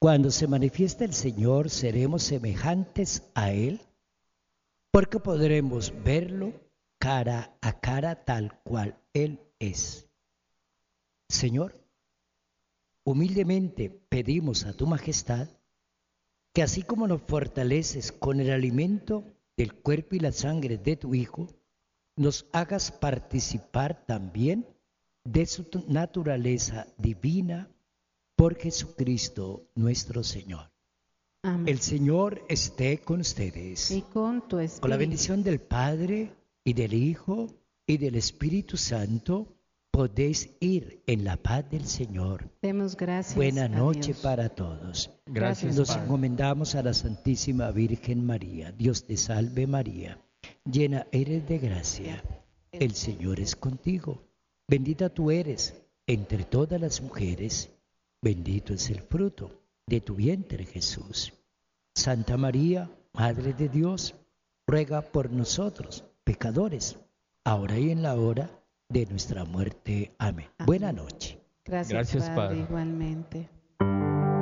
Cuando se manifiesta el Señor, seremos semejantes a Él, porque podremos verlo cara a cara tal cual Él es. Señor, humildemente pedimos a tu majestad que así como nos fortaleces con el alimento del cuerpo y la sangre de tu Hijo, nos hagas participar también de su naturaleza divina por Jesucristo nuestro Señor. Amén. El Señor esté con ustedes. Y con tu espíritu. Con la bendición del Padre y del Hijo y del Espíritu Santo, podéis ir en la paz del Señor. Demos gracias. Buena a noche Dios. para todos. Gracias, Nos Padre. encomendamos a la Santísima Virgen María. Dios te salve María, llena eres de gracia. El Señor es contigo. Bendita tú eres entre todas las mujeres. Bendito es el fruto de tu vientre, Jesús. Santa María, Madre de Dios, ruega por nosotros, pecadores, ahora y en la hora de nuestra muerte. Amén. Amén. Buena noche. Gracias, Gracias, Padre, Padre. igualmente.